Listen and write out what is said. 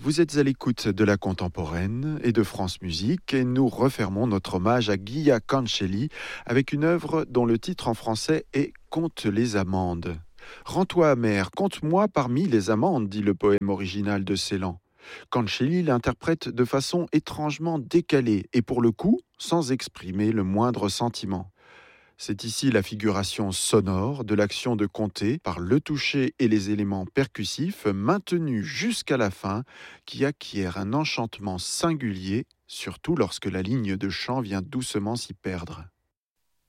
Vous êtes à l'écoute de la contemporaine et de France Musique et nous refermons notre hommage à Guia Cancelli avec une œuvre dont le titre en français est « Compte les amandes ». Rends-toi amer, compte-moi parmi les amandes, dit le poème original de Celan. Cancelli l'interprète de façon étrangement décalée et pour le coup sans exprimer le moindre sentiment. C'est ici la figuration sonore de l'action de compter par le toucher et les éléments percussifs maintenus jusqu'à la fin qui acquiert un enchantement singulier, surtout lorsque la ligne de chant vient doucement s'y perdre.